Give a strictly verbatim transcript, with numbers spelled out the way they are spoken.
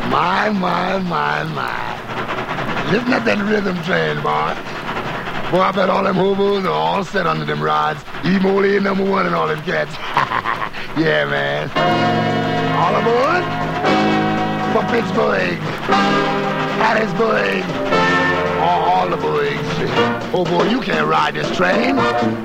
My, my, my, my. Listen at that rhythm train, boy. Boy, I bet all them hobos are all set under them rods. E-Mole number one and all them cats. Yeah, man. All aboard for Pittsburgh, Hattiesburg, all, all the boys. Oh, boy, you can't ride this train.